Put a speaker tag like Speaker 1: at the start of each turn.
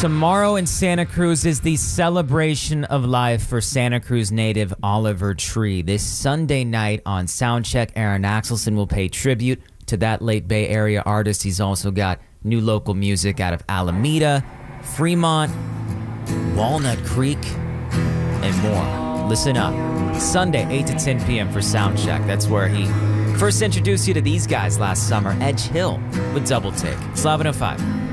Speaker 1: Tomorrow in Santa Cruz is the celebration of life for Santa Cruz native Oliver Tree. This Sunday night on Soundcheck, Aaron Axelson will pay tribute to that late Bay Area artist. He's also got new local music out of Alameda, Fremont, Walnut Creek, and more. Listen up. Sunday, 8 to 10 p.m. for Soundcheck. That's where he first introduced you to these guys last summer. Edge Hill with Double Take. It's 11:05.